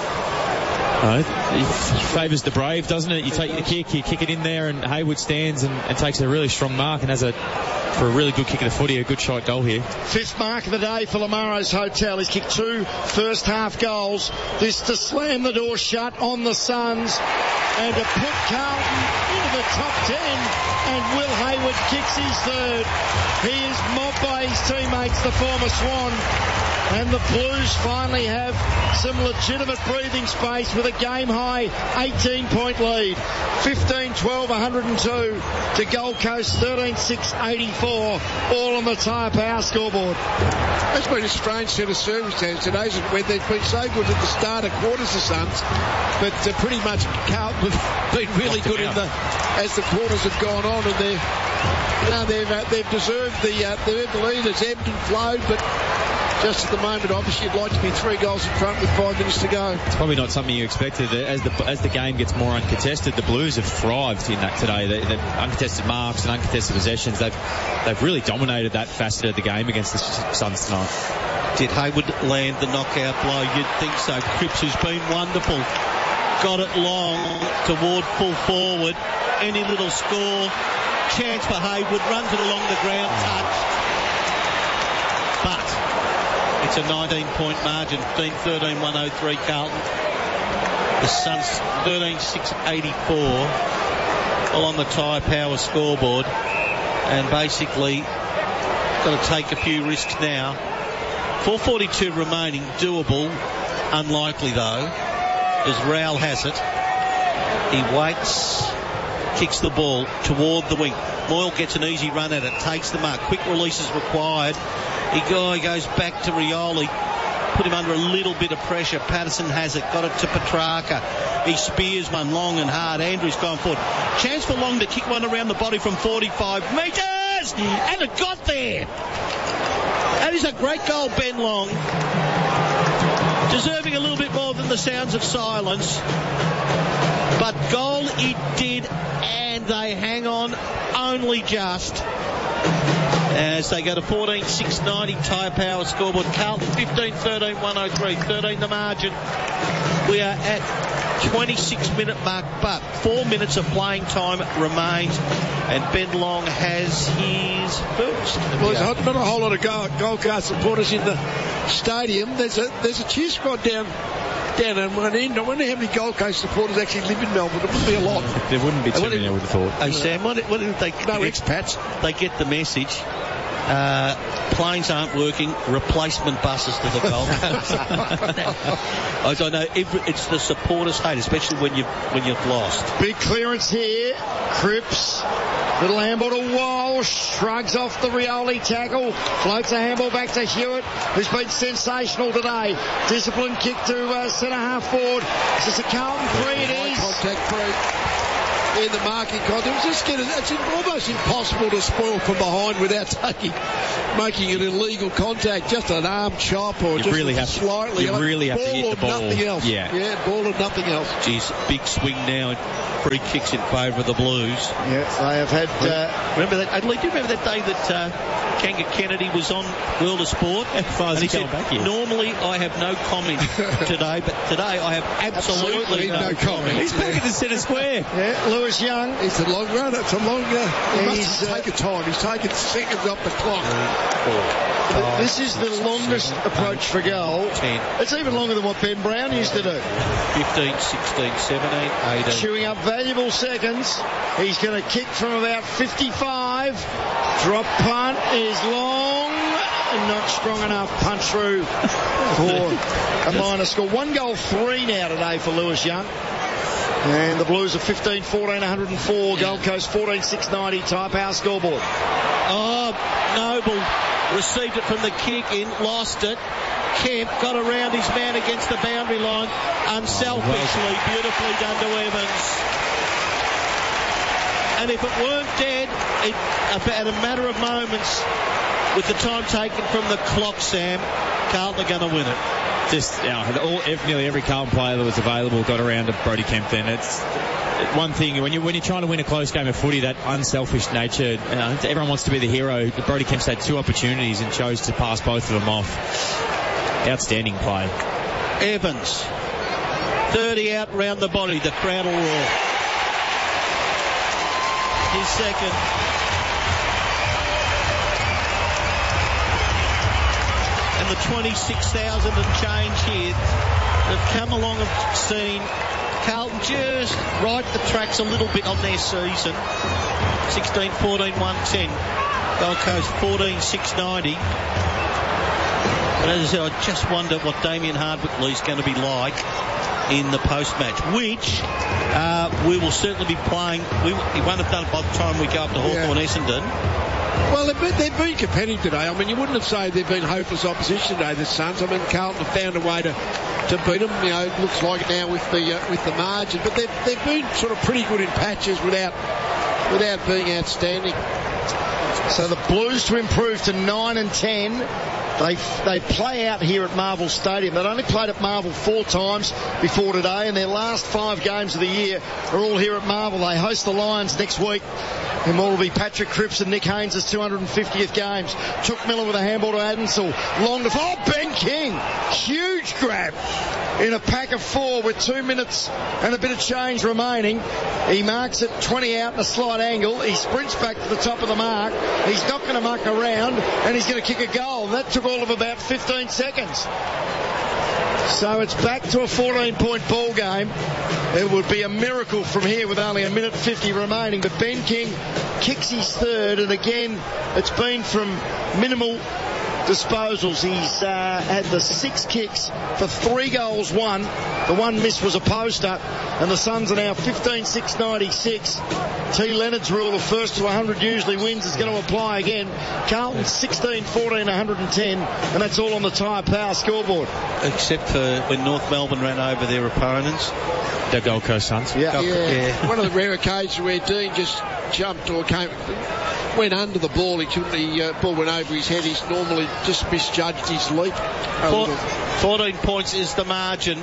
it favours the brave, doesn't it? You take the kick, you kick it in there, and Hayward stands and takes a really strong mark and has for a really good kick of the footy, a good shot goal here. 5th mark of the day for Lamaro's Hotel. He's kicked 2 first half goals. This to slam the door shut on the Suns and to put Carlton into the top 10. And Will Hayward kicks his 3rd. He is mobbed by his teammates, the former Swan. And the Blues finally have some legitimate breathing space with a game-high 18-point lead. 15-12, 102 to Gold Coast, 13-6, 84, all on the Tyre Power scoreboard. It's been a strange set of circumstances today, where they've been so good at the start of quarters, the Suns, but pretty much Carlton have been really good as the quarters have gone on, and they've deserved the lead. It's ebbed and flowed, but just at the moment, obviously, you'd like to be 3 goals in front with 5 minutes to go. It's probably not something you expected. As the game gets more uncontested, the Blues have thrived in that today. The uncontested marks and uncontested possessions, they've really dominated that facet of the game against the Suns tonight. Did Hayward land the knockout blow? You'd think so. Cripps, who's been wonderful, got it long toward full forward. Any little score, chance for Hayward, runs it along the ground, touched. But it's a 19-point margin, 15-13, 103 Carlton. The Suns 13-6, 84, all on the Tyre Power scoreboard. And basically, got to take a few risks now. 4:42 remaining, doable. Unlikely, though, as Rowell has it. He waits, kicks the ball toward the wing. Moyle gets an easy run at it, takes the mark. Quick release is required. He goes back to Rioli. Put him under a little bit of pressure. Patterson has it. Got it to Petrarca. He spears one long and hard. Andrews gone forward. Chance for Long to kick one around the body from 45 metres. And it got there. That is a great goal, Ben Long. Deserving a little bit more than the sounds of silence. But goal it did, and they hang on only just. As they go to 14-6, 90 Tyre Power scoreboard. Carlton 15-13, 103, 13 the margin. We are at 26-minute mark, but 4 minutes of playing time remains, and Ben Long has his first. Well, there's not a whole lot of Gold Coast supporters in the stadium. There's a cheer squad down at one end. I wonder how many Gold Coast supporters actually live in Melbourne. It wouldn't be a lot. There wouldn't be too many, I would have thought. Hey, Sam, what if they... No expats. They get the message. Planes aren't working. Replacement buses to the Gold Coast. As I know, it's the supporters hate, especially when you've lost. Big clearance here. Cripps. Little handball to Walsh. Shrugs off the Rioli tackle. Floats a handball back to Hewitt, who's been sensational today. Disciplined kick to centre half forward. Is this a Carlton 3? It is. Contact free. In the marking contest, it's almost impossible to spoil from behind without making an illegal contact. Just an arm chop or just slightly. You really have to hit the ball. Nothing else. Yeah, ball and nothing else. Geez, big swing now. Free kicks in favour of the Blues. Yeah, they have had. Remember that, Adelaide? Do you remember that day that Kanga Kennedy was on World of Sport? As far as he said, back here. Normally I have no comment today, but today I have absolutely no comment. He's back at the centre square. Yeah, Lewis Young. It's a long run. It's a long. He must have taken time. He's taken seconds off the clock. This is the longest approach for goal. 10. It's even longer than what Ben Brown used to do. 15, 16, 17, 18. Chewing up valuable seconds. He's going to kick from about 55. Drop punt is long and not strong enough. Punch through for a minor score. 1-3 now today for Lewis Young. And the Blues are 15-14, 104. Gold Coast 14-6-90. Type House scoreboard. Oh, Noble received it from the kick in, lost it. Kemp got around his man against the boundary line unselfishly, beautifully done to Evans. And if it weren't dead, about a matter of moments with the time taken from the clock, Sam, Carlton are going to win it. Just nearly every Carlton player that was available got around to Brodie Kemp then. It's one thing, when you're trying to win a close game of footy, that unselfish nature, everyone wants to be the hero. Brodie Kemp's had 2 opportunities and chose to pass both of them off. Outstanding play. Evans, 30 out round the body, the crowd will roar. His second. And the 26,000 and change here have come along and seen Carlton just right the tracks a little bit on their season. 16-14, 110. Gold Coast 14-6-90. But as I said, I just wonder what Damien Hardwick-Lee's going to be like in the post-match, which we will certainly be playing. He won't have done it by the time we go up to Hawthorn Essendon. Well, they've been competitive today. I mean, you wouldn't have said they've been hopeless opposition today, the Suns. I mean, Carlton have found a way to beat them. You know, it looks like it now with the margin. But they've been sort of pretty good in patches without being outstanding. So the Blues to improve to 9-10. They play out here at Marvel Stadium. They'd only played at Marvel 4 times before today, and their last 5 games of the year are all here at Marvel. They host the Lions next week. And more will be Patrick Cripps and Nick Haynes' 250th games. Took Miller with a handball to Adensel. Long to... Oh, Ben King! Huge grab in a pack of 4 with 2 minutes and a bit of change remaining. He marks it 20 out in a slight angle. He sprints back to the top of the mark. He's not going to muck around, and he's going to kick a goal. That took all of about 15 seconds. So it's back to a 14-point ball game. It would be a miracle from here with only 1:50 remaining. But Ben King kicks his third, and again, it's been from minimal disposals. He's had the 6 kicks for 3 goals, 1. The one miss was a poster, and the Suns are now 15-6-96. T. Leonard's rule of first to 100 usually wins is going to apply again. Carlton 16-14, 110, and that's all on the Tyre Power scoreboard. Except for when North Melbourne ran over their opponents. The Gold Coast Suns. Yeah. One of the rare occasions where Dean just jumped or went under the ball. The ball went over his head. He's normally just misjudged his leap. 14 points is the margin.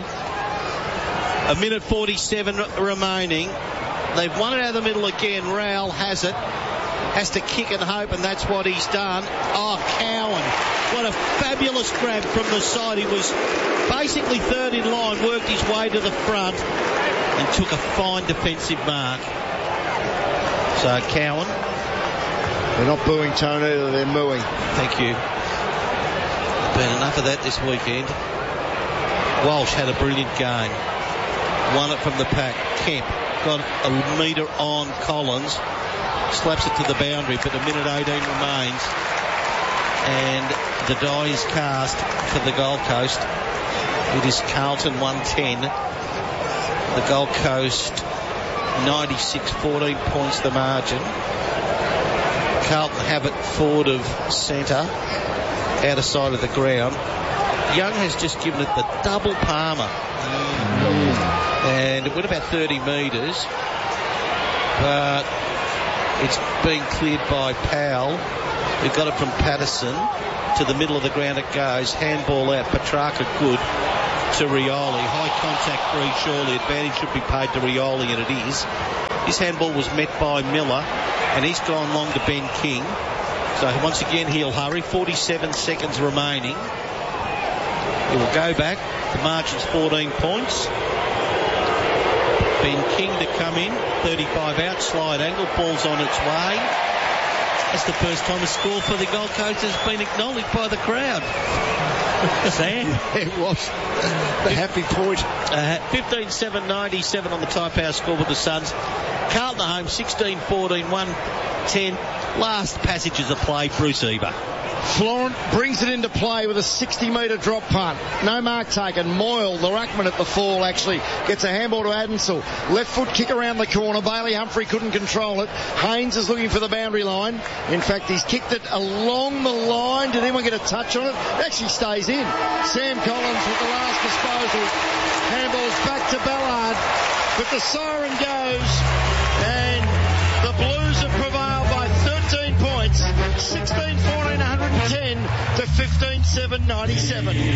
1:47 remaining. They've won it out of the middle again. Rowell has it. Has to kick and hope, and that's what he's done. Oh, Cowan. What a fabulous grab from the side. He was basically third in line, worked his way to the front, and took a fine defensive mark. So Cowan. They're not booing Tone either, they're mooing. Thank you. Been enough of that this weekend. Walsh had a brilliant game. Won it from the pack. Kemp got a metre on Collins. Slaps it to the boundary, but a minute 18 remains. And the die is cast for the Gold Coast. It is Carlton 110. The Gold Coast 96, 14 points the margin. Carlton have it forward of centre, outer side of the ground. Young has just given it the double palmer. And it went about 30 metres, but it's been cleared by Powell, who got it from Patterson to the middle of the ground. It goes. Handball out. Petrarca good to Rioli. High contact free, surely. Advantage should be paid to Rioli, and it is. His handball was met by Miller, and he's gone long to Ben King. So once again, he'll hurry. 47 seconds remaining. He will go back. The margin's 14 points. Ben King to come in. 35 out, slide angle. Ball's on its way. That's the first time a score for the Gold Coast has been acknowledged by the crowd. Sam? It was the happy point. 15-7-97 on the Tyre Power score with the Suns. Carlton at home, 16-14, 1-10. Last passages of play, Bruce Eva. Florent brings it into play with a 60-metre drop punt. No mark taken. Moyle, the ruckman at the fall, actually gets a handball to Adensel. Left foot kick around the corner. Bailey Humphrey couldn't control it. Haynes is looking for the boundary line. In fact, he's kicked it along the line. Did anyone get a touch on it? It actually stays in. Sam Collins with the last disposal. Handballs back to Ballard. But the siren goes, and the Blues have prevailed by 13 points. 16-14, 110 to 15-7, 97.